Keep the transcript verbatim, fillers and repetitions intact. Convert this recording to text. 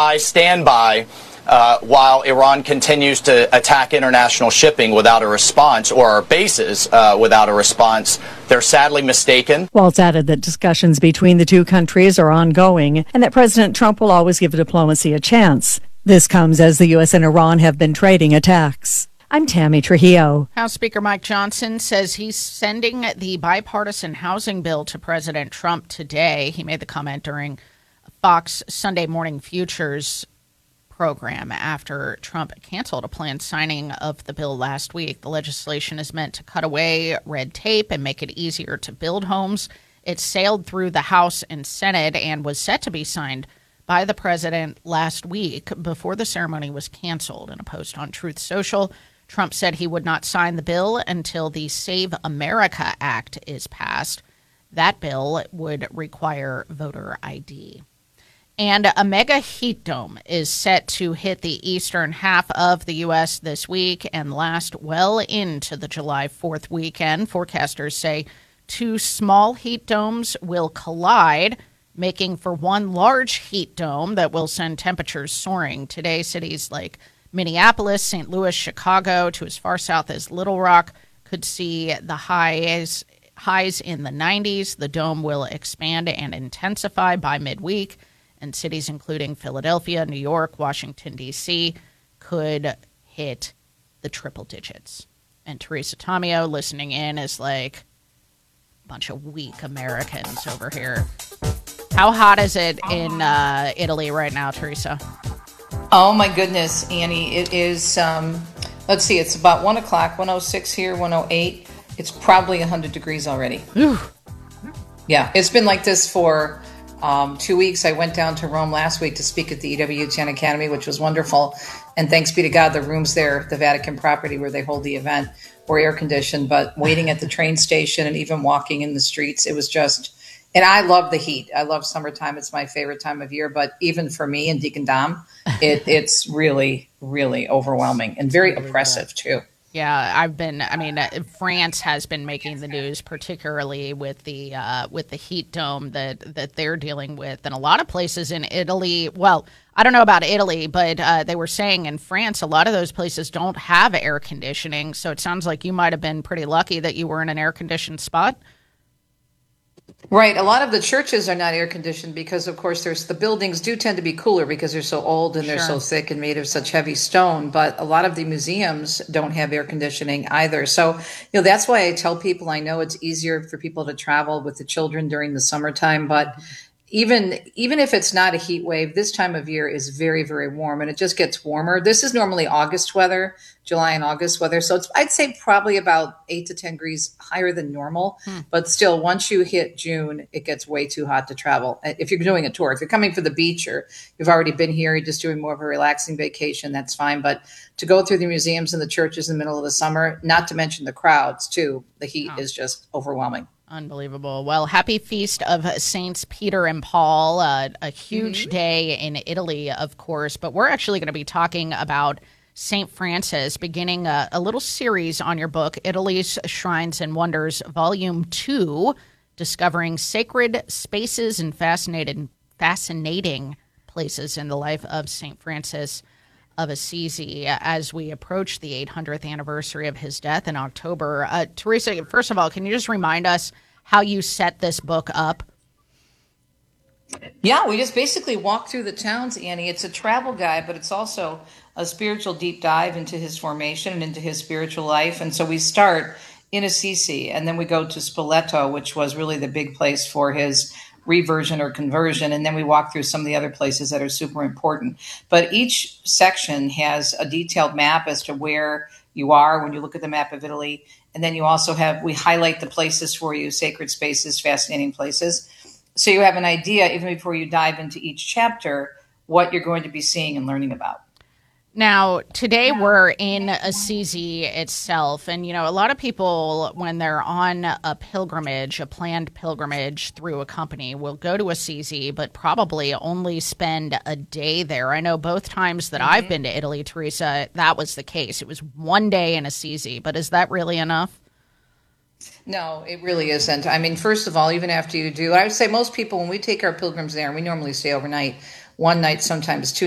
by, stand by, uh, while Iran continues to attack international shipping without a response, or our bases uh, without a response. They're sadly mistaken. Waltz added that discussions between the two countries are ongoing and that President Trump will always give diplomacy a chance. This comes as the U S and Iran have been trading attacks. I'm Tammy Trujillo. House Speaker Mike Johnson says he's sending the bipartisan housing bill to President Trump today. He made the comment during Fox Sunday Morning Futures program after Trump canceled a planned signing of the bill last week. The legislation is meant to cut away red tape and make it easier to build homes. It sailed through the House and Senate and was set to be signed by the president last week before the ceremony was canceled. In a post on Truth Social, Trump said he would not sign the bill until the Save America Act is passed. That bill would require voter I D. And a mega heat dome is set to hit the eastern half of the U S this week and last well into the July fourth weekend. Forecasters say two small heat domes will collide, making for one large heat dome that will send temperatures soaring. Today, cities like Minneapolis, Saint Louis, Chicago, to as far south as Little Rock could see the highs highs in the nineties. The dome will expand and intensify by midweek, and cities including Philadelphia, New York, Washington, D C could hit the triple digits. And Teresa Tomeo listening in is like a bunch of weak Americans over here. How hot is it in uh, Italy right now, Teresa? Oh, my goodness, Annie. It is, um, let's see, it's about one o'clock, one oh six here, one oh eight. It's probably one hundred degrees already. Ooh. Yeah, it's been like this for um, two weeks. I went down to Rome last week to speak at the E W T N Academy, which was wonderful. And thanks be to God, the rooms there, the Vatican property where they hold the event, were air conditioned. But waiting at the train station and even walking in the streets, it was just... And I love the heat. I love summertime. It's my favorite time of year. But even for me and Deacon Dom, it, it's really, really overwhelming and very oppressive, too. Yeah, I've been, I mean, uh, France has been making the news, particularly with the uh, with the heat dome that, that they're dealing with. And a lot of places in Italy, well, I don't know about Italy, but uh, they were saying in France, a lot of those places don't have air conditioning. So it sounds like you might have been pretty lucky that you were in an air-conditioned spot. Right. A lot of the churches are not air conditioned because, of course, there's the buildings do tend to be cooler because they're so old and they're Sure. so thick and made of such heavy stone. But a lot of the museums don't have air conditioning either. So, you know, that's why I tell people I know it's easier for people to travel with the children during the summertime. But even even if it's not a heat wave, this time of year is very, very warm and it just gets warmer. This is normally August weather, July and August weather. So it's, I'd say probably about eight to ten degrees higher than normal. Hmm. But still, once you hit June, it gets way too hot to travel. If you're doing a tour, if you're coming for the beach or you've already been here, you're just doing more of a relaxing vacation, that's fine. But to go through the museums and the churches in the middle of the summer, not to mention the crowds too, the heat oh. is just overwhelming. Unbelievable. Well, happy feast of Saints Peter and Paul, uh, a huge mm-hmm. day in Italy, of course. But we're actually going to be talking about Saint Francis, beginning a, a little series on your book, Italy's Shrines and Wonders, Volume two, discovering sacred spaces and fascinating, fascinating places in the life of Saint Francis of Assisi as we approach the eight hundredth anniversary of his death in October. Uh, Teresa, first of all, can you just remind us how you set this book up? Yeah, we just basically walk through the towns, Annie. It's a travel guide, but it's also a spiritual deep dive into his formation and into his spiritual life. And so we start in Assisi, and then we go to Spoleto, which was really the big place for his reversion or conversion. And then we walk through some of the other places that are super important. But each section has a detailed map as to where you are when you look at the map of Italy. And then you also have, we highlight the places for you, sacred spaces, fascinating places. So you have an idea, even before you dive into each chapter, what you're going to be seeing and learning about. Now, today we're in Assisi itself, and, you know, a lot of people, when they're on a pilgrimage, a planned pilgrimage through a company, will go to Assisi, but probably only spend a day there. I know both times that mm-hmm. I've been to Italy, Teresa, that was the case. It was one day in Assisi, but is that really enough? No, it really isn't. I mean, first of all, even after you do, I would say most people, when we take our pilgrims there, and we normally stay overnight, one night, sometimes two